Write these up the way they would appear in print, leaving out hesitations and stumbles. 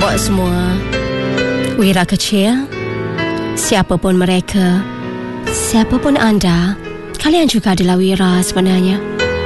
Awak semua, wira kecil, siapapun mereka, siapapun anda, kalian juga adalah wira sebenarnya.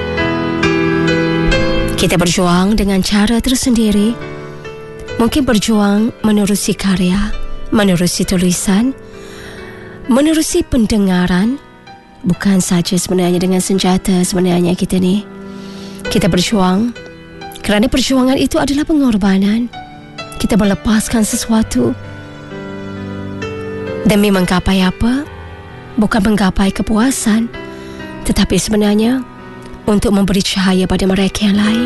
Kita berjuang dengan cara tersendiri. Mungkin berjuang menerusi karya, menerusi tulisan, menerusi pendengaran. Bukan saja sebenarnya dengan senjata sebenarnya kita ni. Kita berjuang kerana perjuangan itu adalah pengorbanan. Kita melepaskan sesuatu demi menggapai apa? Bukan menggapai kepuasan, tetapi sebenarnya untuk memberi cahaya pada mereka yang lain.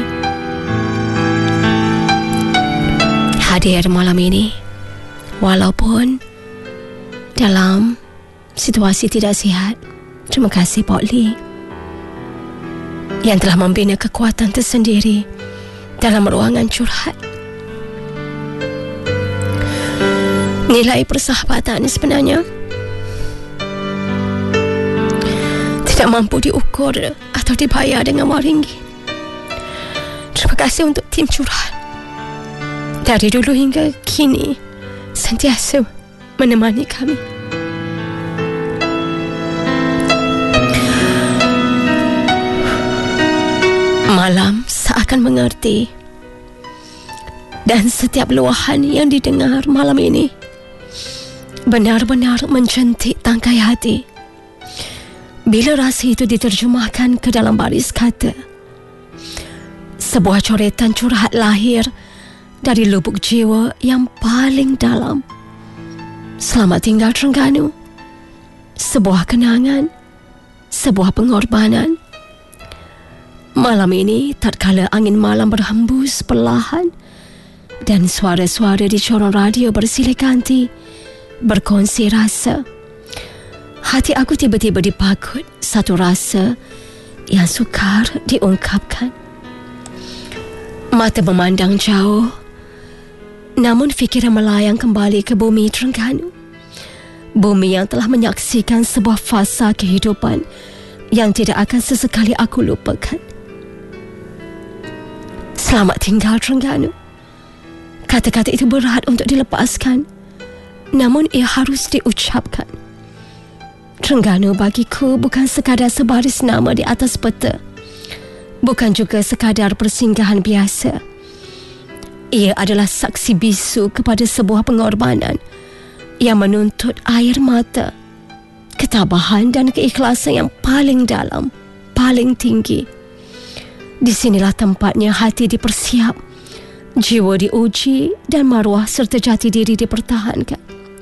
Hadir malam ini, walaupun dalam situasi tidak sihat. Terima kasih Pok Lee yang telah membina kekuatan tersendiri dalam ruangan curhat. Nilai persahabatan sebenarnya tidak mampu diukur atau dibayar dengan wang ringgit. Terima kasih untuk tim curhat. Dari dulu hingga kini sentiasa menemani kami. Malam seakan mengerti, dan setiap luahan yang didengar malam ini benar-benar mencentik tangkai hati bila rasa itu diterjemahkan ke dalam baris kata. Sebuah coretan curhat lahir dari lubuk jiwa yang paling dalam. Selamat tinggal Terengganu. Sebuah kenangan, sebuah pengorbanan. Malam ini, tatkala angin malam berhembus perlahan dan suara-suara di corong radio bersilih ganti berkongsi rasa, hati aku tiba-tiba dipakut satu rasa yang sukar diungkapkan. Mata memandang jauh, namun fikiran melayang kembali ke bumi Terengganu. Bumi yang telah menyaksikan sebuah fasa kehidupan yang tidak akan sesekali aku lupakan. Selamat tinggal Terengganu. Kata-kata itu berat untuk dilepaskan, namun ia harus diucapkan. Terengganu bagiku bukan sekadar sebaris nama di atas peta, bukan juga sekadar persinggahan biasa. Ia adalah saksi bisu kepada sebuah pengorbanan yang menuntut air mata, ketabahan dan keikhlasan yang paling dalam, paling tinggi. Di sinilah tempatnya hati dipersiap, jiwa diuji dan maruah serta jati diri dipertahankan.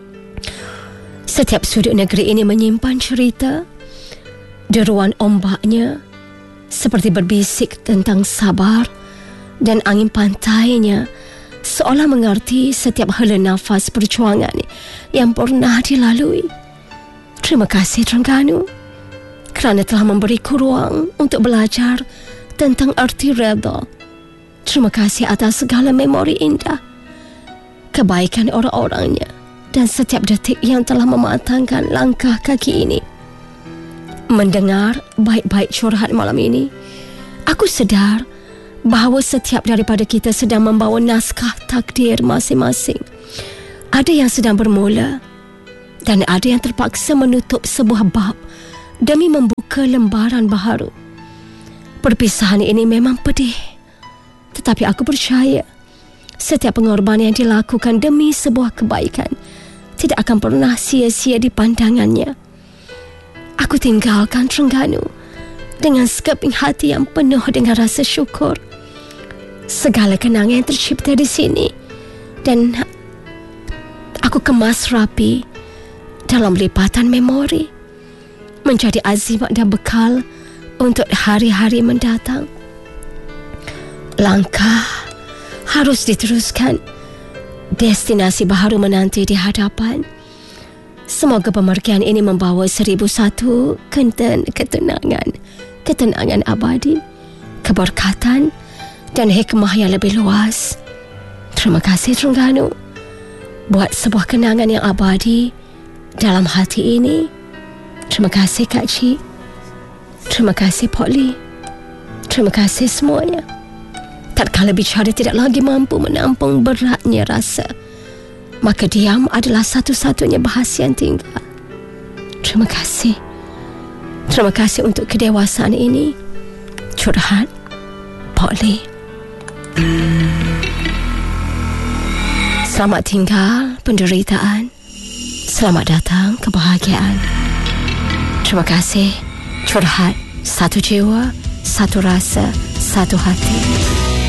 Setiap sudut negeri ini menyimpan cerita. Deruan ombaknya seperti berbisik tentang sabar, dan angin pantainya seolah mengerti setiap hela nafas perjuangan yang pernah dilalui. Terima kasih Terengganu kerana telah memberiku ruang untuk belajar tentang arti redha. Terima kasih atas segala memori indah, kebaikan orang-orangnya, dan setiap detik yang telah mematangkan langkah kaki ini. Mendengar baik-baik curhat malam ini, aku sedar bahawa setiap daripada kita sedang membawa naskah takdir masing-masing. Ada yang sedang bermula, dan ada yang terpaksa menutup sebuah bab demi membuka lembaran baharu. Perpisahan ini memang pedih, tetapi aku percaya setiap pengorbanan yang dilakukan demi sebuah kebaikan tidak akan pernah sia-sia di pandangannya. Aku tinggalkan Terengganu dengan sekeping hati yang penuh dengan rasa syukur. Segala kenangan yang tercipta di sini, dan aku kemas rapi dalam lipatan memori, menjadi azimat dan bekal untuk hari-hari mendatang. Langkah harus diteruskan. Destinasi baharu menanti di hadapan. Semoga pemergian ini membawa 1001 ketenangan abadi, keberkatan dan hikmah yang lebih luas. Terima kasih Terengganu buat sebuah kenangan yang abadi dalam hati ini. Terima kasih Kak Cik. Terima kasih Pok Lee. Terima kasih semuanya. tatkala bicara tidak lagi mampu menampung beratnya rasa, maka diam adalah satu-satunya bahasa yang tinggal. Terima kasih. Terima kasih untuk kedewasaan ini. Curhat Polly. Selamat tinggal penderitaan. Selamat datang kebahagiaan. Terima kasih. Curhat, satu jiwa, satu rasa, satu hati.